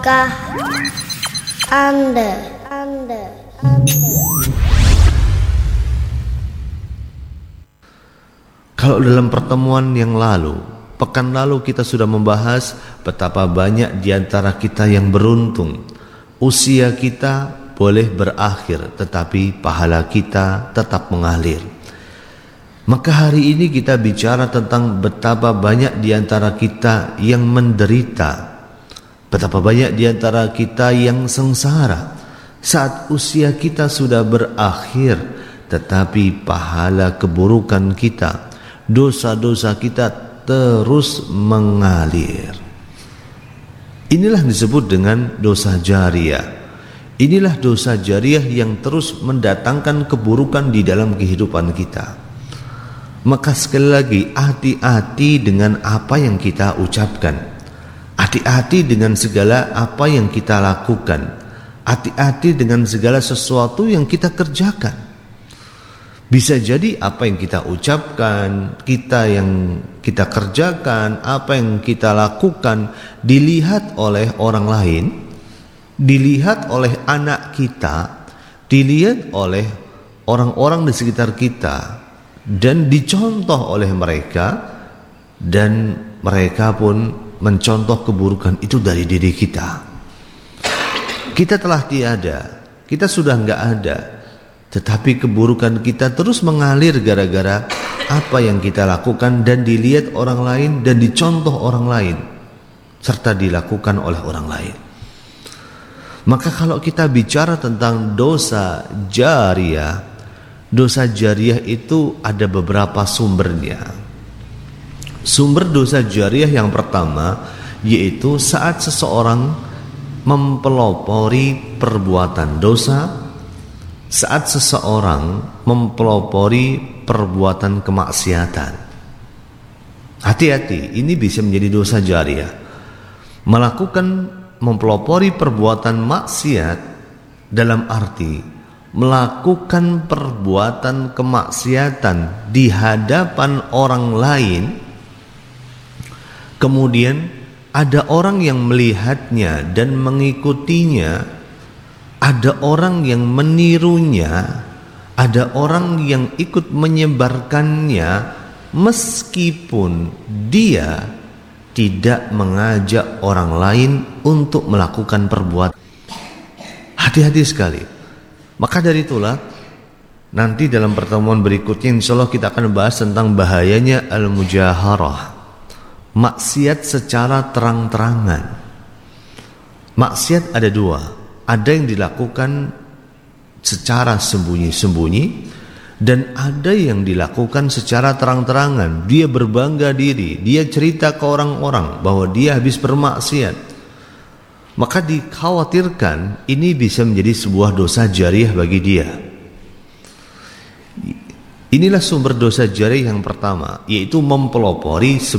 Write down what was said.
Tahukah Anda? Kalau dalam pertemuan yang lalu, pekan lalu kita sudah membahas betapa banyak di antara kita yang beruntung. Usia kita boleh berakhir, tetapi pahala kita tetap mengalir. Maka hari ini kita bicara tentang betapa banyak di antara kita yang menderita, betapa banyak di antara kita yang sengsara saat usia kita sudah berakhir, tetapi pahala keburukan kita, dosa-dosa kita terus mengalir. Inilah disebut dengan dosa jariyah. Inilah dosa jariyah yang terus mendatangkan keburukan di dalam kehidupan kita. Maka sekali lagi, hati-hati dengan apa yang kita ucapkan, hati-hati dengan segala apa yang kita lakukan, hati-hati dengan segala sesuatu yang kita kerjakan. Bisa jadi apa yang kita ucapkan, yang kita kerjakan, apa yang kita lakukan dilihat oleh orang lain, dilihat oleh anak kita, dilihat oleh orang-orang di sekitar kita, dan dicontoh oleh mereka, dan mereka pun mencontoh keburukan itu dari diri kita. Kita telah tiada, kita sudah enggak ada, tetapi keburukan kita terus mengalir gara-gara apa yang kita lakukan dan dilihat orang lain dan dicontoh orang lain serta dilakukan oleh orang lain. Maka kalau kita bicara tentang dosa jariyah, dosa jariyah itu ada beberapa sumbernya. Sumber dosa jariyah yang pertama yaitu saat seseorang mempelopori perbuatan dosa, saat seseorang mempelopori perbuatan kemaksiatan. Hati-hati, ini bisa menjadi dosa jariyah. Mempelopori perbuatan maksiat dalam arti melakukan perbuatan kemaksiatan di hadapan orang lain, kemudian ada orang yang melihatnya dan mengikutinya, ada orang yang menirunya, ada orang yang ikut menyebarkannya, meskipun dia tidak mengajak orang lain untuk melakukan perbuatan. Hati-hati sekali. Maka dari itulah nanti dalam pertemuan berikutnya insyaallah kita akan bahas tentang bahayanya al-mujaharah, maksiat secara terang-terangan. Maksiat ada dua, ada yang dilakukan secara sembunyi-sembunyi dan ada yang dilakukan secara terang-terangan. Dia berbangga diri, dia cerita ke orang-orang bahwa dia habis bermaksiat. Maka dikhawatirkan ini bisa menjadi sebuah dosa jariyah bagi dia. Inilah sumber dosa jariyah yang pertama, yaitu mempelopori